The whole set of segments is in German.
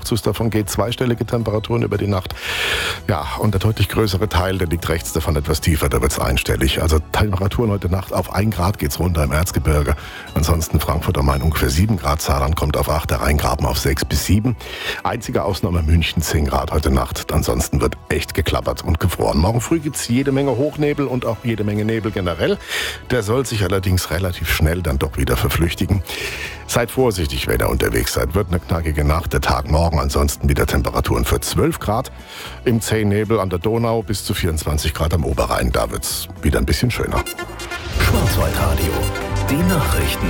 Luxus. Davon geht zweistellige Temperaturen über die Nacht. Ja, und der deutlich größere Teil, der liegt rechts davon etwas tiefer, da wird es einstellig. Also Temperaturen heute Nacht auf 1 Grad geht's runter im Erzgebirge. Ansonsten Frankfurt am Main ungefähr 7 Grad, Saarland kommt auf 8, der Rheingraben auf 6 bis 7. Einzige Ausnahme München 10 Grad heute Nacht. Ansonsten wird echt geklappert und gefroren. Morgen früh gibt's jede Menge Hochnebel und auch jede Menge Nebel generell. Der soll sich allerdings relativ schnell dann doch wieder verflüchtigen. Seid vorsichtig, wenn ihr unterwegs seid. Wird eine knackige Nacht, der Tag morgen. Ansonsten wieder Temperaturen für 12 Grad. Im zähen Nebel an der Donau bis zu 24 Grad am Oberrhein. Da wird's wieder ein bisschen schöner. Schwarzwaldradio, die Nachrichten.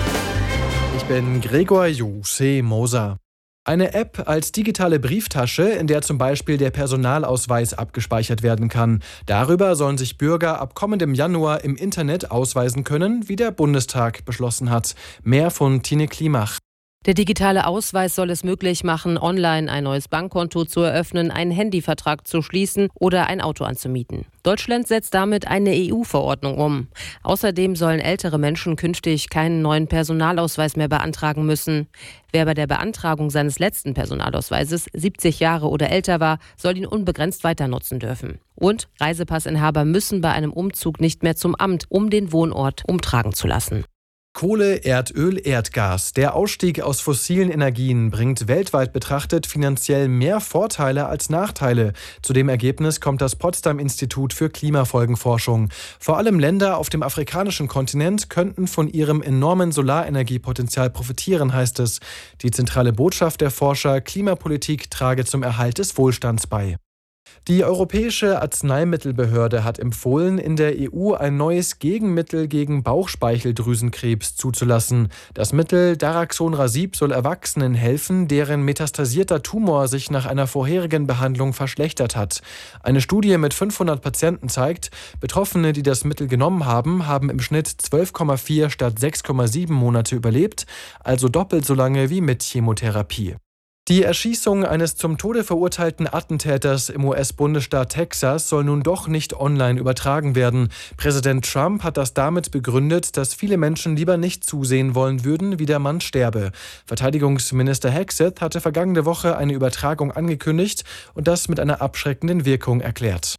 Ich bin Gregor Moser. Eine App als digitale Brieftasche, in der zum Beispiel der Personalausweis abgespeichert werden kann. Darüber sollen sich Bürger ab kommendem Januar im Internet ausweisen können, wie der Bundestag beschlossen hat. Mehr von Tine Klimach. Der digitale Ausweis soll es möglich machen, online ein neues Bankkonto zu eröffnen, einen Handyvertrag zu schließen oder ein Auto anzumieten. Deutschland setzt damit eine EU-Verordnung um. Außerdem sollen ältere Menschen künftig keinen neuen Personalausweis mehr beantragen müssen. Wer bei der Beantragung seines letzten Personalausweises 70 Jahre oder älter war, soll ihn unbegrenzt weiter nutzen dürfen. Und Reisepassinhaber müssen bei einem Umzug nicht mehr zum Amt, um den Wohnort umtragen zu lassen. Kohle, Erdöl, Erdgas. Der Ausstieg aus fossilen Energien bringt weltweit betrachtet finanziell mehr Vorteile als Nachteile. Zu dem Ergebnis kommt das Potsdam-Institut für Klimafolgenforschung. Vor allem Länder auf dem afrikanischen Kontinent könnten von ihrem enormen Solarenergiepotenzial profitieren, heißt es. Die zentrale Botschaft der Forscher: Klimapolitik trage zum Erhalt des Wohlstands bei. Die Europäische Arzneimittelbehörde hat empfohlen, in der EU ein neues Gegenmittel gegen Bauchspeicheldrüsenkrebs zuzulassen. Das Mittel Daraxonrasib soll Erwachsenen helfen, deren metastasierter Tumor sich nach einer vorherigen Behandlung verschlechtert hat. Eine Studie mit 500 Patienten zeigt, Betroffene, die das Mittel genommen haben, haben im Schnitt 12,4 statt 6,7 Monate überlebt, also doppelt so lange wie mit Chemotherapie. Die Erschießung eines zum Tode verurteilten Attentäters im US-Bundesstaat Texas soll nun doch nicht online übertragen werden. Präsident Trump hat das damit begründet, dass viele Menschen lieber nicht zusehen wollen würden, wie der Mann sterbe. Verteidigungsminister Hegseth hatte vergangene Woche eine Übertragung angekündigt und das mit einer abschreckenden Wirkung erklärt.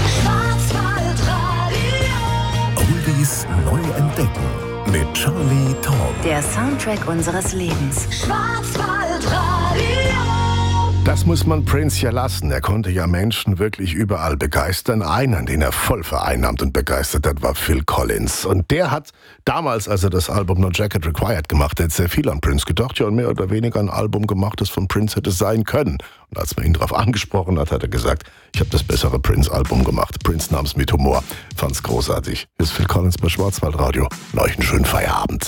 Oldies neu entdecken mit Charlie Tom. Der Soundtrack unseres Lebens. Das muss man Prince ja lassen. Er konnte ja Menschen wirklich überall begeistern. Einen, den er voll vereinnahmt und begeistert hat, war Phil Collins. Und der hat damals, als er das Album No Jacket Required gemacht hat, sehr viel an Prince gedacht. Ja, und mehr oder weniger ein Album gemacht, das von Prince hätte sein können. Und als man ihn darauf angesprochen hat, hat er gesagt, ich habe das bessere Prince-Album gemacht. Prince nahm es mit Humor, fand's großartig. Hier ist Phil Collins bei Schwarzwaldradio. Euch einen schönen Feierabend.